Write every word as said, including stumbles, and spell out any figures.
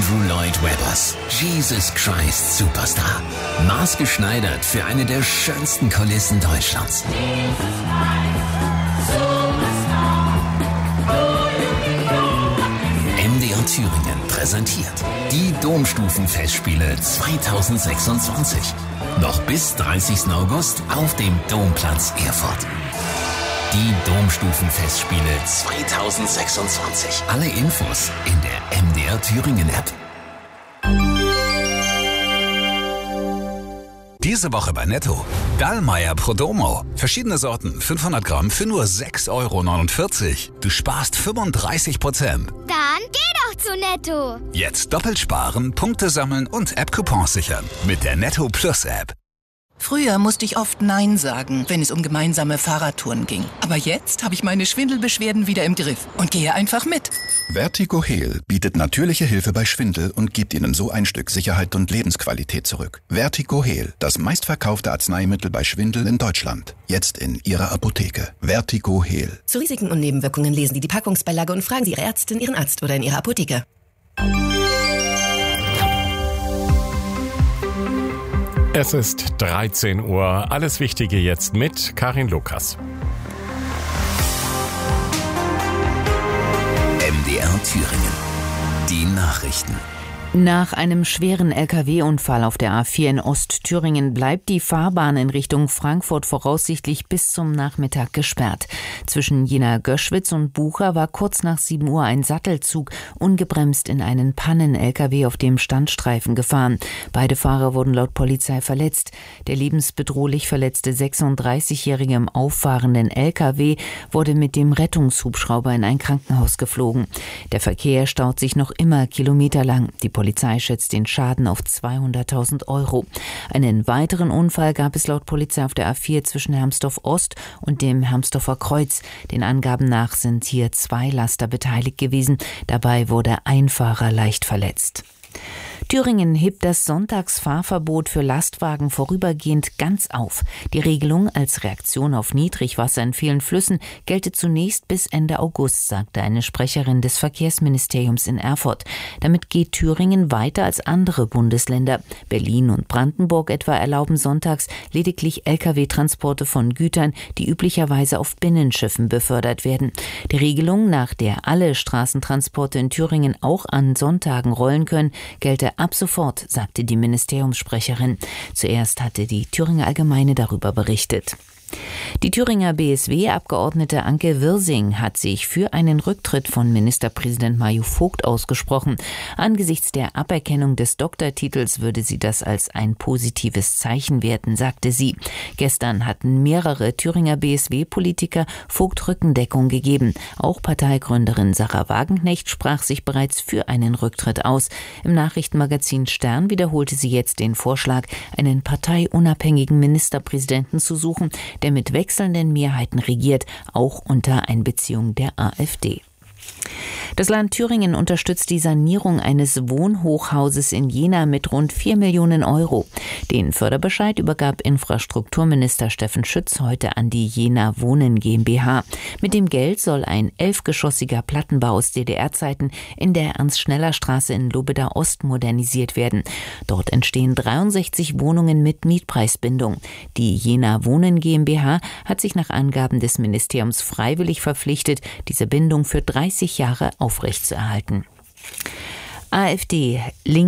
Andrew Lloyd Webbers Jesus Christ Superstar. Maßgeschneidert für eine der schönsten Kulissen Deutschlands. M D R Thüringen präsentiert die Domstufenfestspiele zweitausendsechsundzwanzig. Noch bis dreißigsten August auf dem Domplatz Erfurt. Die Domstufenfestspiele zweitausendsechsundzwanzig. Alle Infos in der M D R Thüringen App. Diese Woche bei Netto. Dallmayr Prodomo. Verschiedene Sorten, fünfhundert Gramm für nur sechs Euro neunundvierzig. Du sparst fünfunddreißig Prozent. Dann geh doch zu Netto. Jetzt doppelt sparen, Punkte sammeln und App-Coupons sichern. Mit der Netto Plus App. Früher musste ich oft Nein sagen, wenn es um gemeinsame Fahrradtouren ging. Aber jetzt habe ich meine Schwindelbeschwerden wieder im Griff und gehe einfach mit. Vertigo Heal bietet natürliche Hilfe bei Schwindel und gibt Ihnen so ein Stück Sicherheit und Lebensqualität zurück. Vertigo Heal, das meistverkaufte Arzneimittel bei Schwindel in Deutschland. Jetzt in Ihrer Apotheke. Vertigo Heal. Zu Risiken und Nebenwirkungen lesen Sie die Packungsbeilage und fragen Sie Ihre Ärztin, Ihren Arzt oder in Ihrer Apotheke. Es ist dreizehn Uhr. Alles Wichtige jetzt mit Karin Lukas. M D R Thüringen. Die Nachrichten. Nach einem schweren L K W-Unfall auf der A vier in Ostthüringen bleibt die Fahrbahn in Richtung Frankfurt voraussichtlich bis zum Nachmittag gesperrt. Zwischen Jena-Göschwitz und Bucha war kurz nach sieben Uhr ein Sattelzug ungebremst in einen Pannen-L K W auf dem Standstreifen gefahren. Beide Fahrer wurden laut Polizei verletzt. Der lebensbedrohlich verletzte sechsunddreißigjährige im auffahrenden L K W wurde mit dem Rettungshubschrauber in ein Krankenhaus geflogen. Der Verkehr staut sich noch immer kilometerlang. Die Polizei schätzt den Schaden auf zweihunderttausend Euro. Einen weiteren Unfall gab es laut Polizei auf der A vier zwischen Hermsdorf Ost und dem Hermsdorfer Kreuz. Den Angaben nach sind hier zwei Laster beteiligt gewesen. Dabei wurde ein Fahrer leicht verletzt. Thüringen hebt das Sonntagsfahrverbot für Lastwagen vorübergehend ganz auf. Die Regelung als Reaktion auf Niedrigwasser in vielen Flüssen gelte zunächst bis Ende August, sagte eine Sprecherin des Verkehrsministeriums in Erfurt. Damit geht Thüringen weiter als andere Bundesländer. Berlin und Brandenburg etwa erlauben sonntags lediglich L K W-Transporte von Gütern, die üblicherweise auf Binnenschiffen befördert werden. Die Regelung, nach der alle Straßentransporte in Thüringen auch an Sonntagen rollen können, gelte ab sofort, sagte die Ministeriumssprecherin. Zuerst hatte die Thüringer Allgemeine darüber berichtet. Die Thüringer B S W-Abgeordnete Anke Wirsing hat sich für einen Rücktritt von Ministerpräsident Mario Vogt ausgesprochen. Angesichts der Aberkennung des Doktortitels würde sie das als ein positives Zeichen werten, sagte sie. Gestern hatten mehrere Thüringer B S W-Politiker Vogt Rückendeckung gegeben. Auch Parteigründerin Sarah Wagenknecht sprach sich bereits für einen Rücktritt aus. Im Nachrichtenmagazin Stern wiederholte sie jetzt den Vorschlag, einen parteiunabhängigen Ministerpräsidenten zu suchen, der mit wechselnden Mehrheiten regiert, auch unter Einbeziehung der AfD. Das Land Thüringen unterstützt die Sanierung eines Wohnhochhauses in Jena mit rund vier Millionen Euro. Den Förderbescheid übergab Infrastrukturminister Steffen Schütz heute an die Jena Wohnen GmbH. Mit dem Geld soll ein elfgeschossiger Plattenbau aus D D R-Zeiten in der Ernst-Schneller-Straße in Lobeda-Ost modernisiert werden. Dort entstehen dreiundsechzig Wohnungen mit Mietpreisbindung. Die Jena Wohnen GmbH hat sich nach Angaben des Ministeriums freiwillig verpflichtet, diese Bindung für dreißig Jahre aufrechtzuerhalten. AfD, Linke